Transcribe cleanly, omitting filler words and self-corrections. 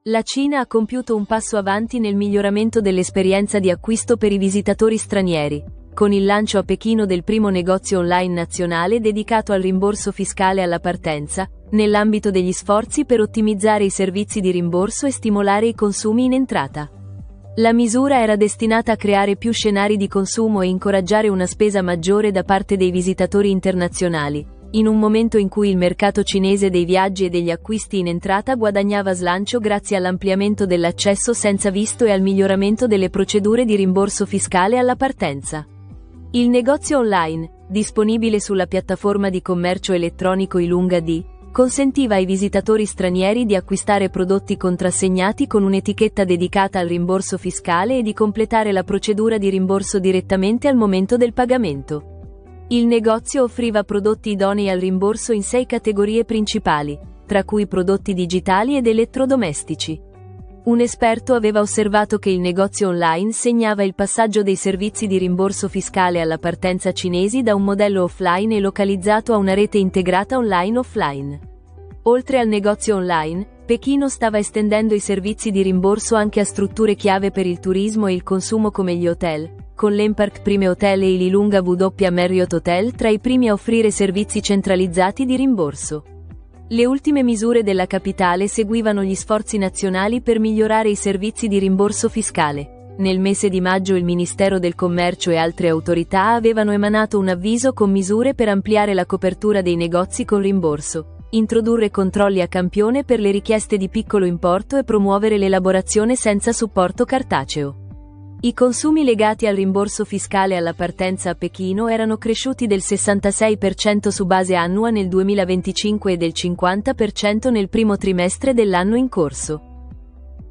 La Cina ha compiuto un passo avanti nel miglioramento dell'esperienza di acquisto per i visitatori stranieri, con il lancio a Pechino del primo negozio online nazionale dedicato al rimborso fiscale alla partenza, nell'ambito degli sforzi per ottimizzare i servizi di rimborso e stimolare i consumi in entrata. La misura era destinata a creare più scenari di consumo e incoraggiare una spesa maggiore da parte dei visitatori internazionali, in un momento in cui il mercato cinese dei viaggi e degli acquisti in entrata guadagnava slancio grazie all'ampliamento dell'accesso senza visto e al miglioramento delle procedure di rimborso fiscale alla partenza. Il negozio online, disponibile sulla piattaforma di commercio elettronico Ilunga D, consentiva ai visitatori stranieri di acquistare prodotti contrassegnati con un'etichetta dedicata al rimborso fiscale e di completare la procedura di rimborso direttamente al momento del pagamento. Il negozio offriva prodotti idonei al rimborso in 6 categorie principali, tra cui prodotti digitali ed elettrodomestici. Un esperto aveva osservato che il negozio online segnava il passaggio dei servizi di rimborso fiscale alla partenza cinesi da un modello offline e localizzato a una rete integrata online-offline. Oltre al negozio online, Pechino stava estendendo i servizi di rimborso anche a strutture chiave per il turismo e il consumo come gli hotel, con l'Empark Prime Hotel e il Ilunga W Marriott Hotel tra i primi a offrire servizi centralizzati di rimborso. Le ultime misure della capitale seguivano gli sforzi nazionali per migliorare i servizi di rimborso fiscale. Nel mese di maggio il Ministero del Commercio e altre autorità avevano emanato un avviso con misure per ampliare la copertura dei negozi con rimborso, introdurre controlli a campione per le richieste di piccolo importo e promuovere l'elaborazione senza supporto cartaceo. I consumi legati al rimborso fiscale alla partenza a Pechino erano cresciuti del 66% su base annua nel 2025 e del 50% nel primo trimestre dell'anno in corso.